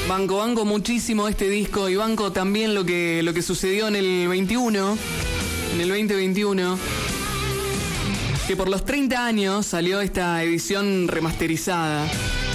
Banco muchísimo este disco y banco también lo que sucedió en el 21, en el 2021, que por los 30 años salió esta edición remasterizada.